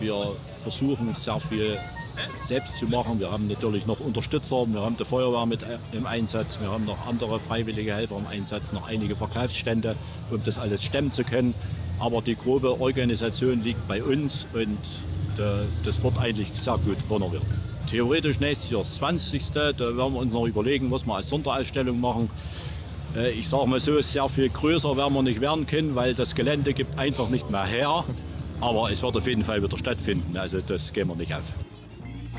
Wir versuchen sehr viel selbst zu machen. Wir haben natürlich noch Unterstützer, wir haben die Feuerwehr mit im Einsatz, wir haben noch andere freiwillige Helfer im Einsatz, noch einige Verkaufsstände, um das alles stemmen zu können. Aber die grobe Organisation liegt bei uns und das wird eigentlich sehr gut honoriert. Theoretisch nächstes Jahr das 20. Da werden wir uns noch überlegen, was wir als Sonderausstellung machen. Ich sage mal so, sehr viel größer werden wir nicht werden können, weil das Gelände gibt einfach nicht mehr her. Aber es wird auf jeden Fall wieder stattfinden, also das gehen wir nicht auf.